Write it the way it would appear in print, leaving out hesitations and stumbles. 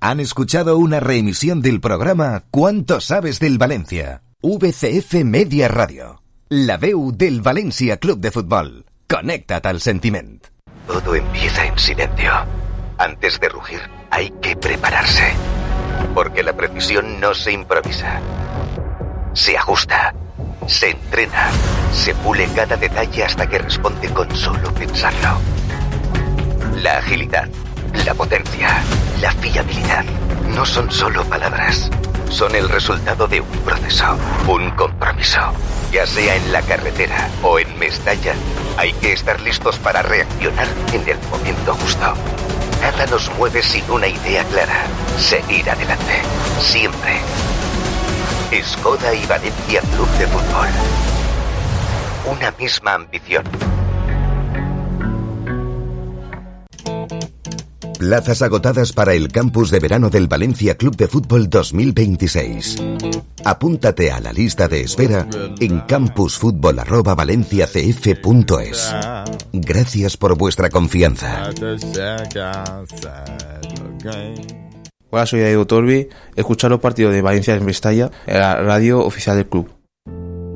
Han escuchado una reemisión del programa ¿Cuánto sabes del Valencia? VCF Media Radio. La veu del Valencia Club de Fútbol. Connecta't al sentiment. Todo empieza en silencio. Antes de rugir, hay que prepararse. Porque la precisión no se improvisa. Se ajusta, se entrena, se pule cada detalle hasta que responde con solo pensarlo. La agilidad, la potencia, la fiabilidad no son solo palabras. Son el resultado de un proceso, un compromiso. Ya sea en la carretera o en Mestalla, hay que estar listos para reaccionar en el momento justo. Nada nos mueve sin una idea clara. Seguir adelante, siempre. Skoda y Valencia Club de Fútbol. Una misma ambición. Plazas agotadas para el campus de verano del Valencia Club de Fútbol 2026. Apúntate a la lista de espera en campusfutbol@valenciacf.es. Gracias por vuestra confianza. Hola, soy Diego Torbi. Escuchar los partidos de Valencia en Mestalla en la radio oficial del club.